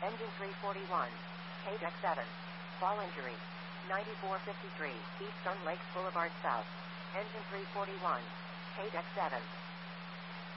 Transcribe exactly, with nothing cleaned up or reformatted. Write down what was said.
Engine three forty-one. K deck seven. Ball injury. ninety-four fifty-three, East Sun Lakes Boulevard South. Engine three forty-one. K deck seven.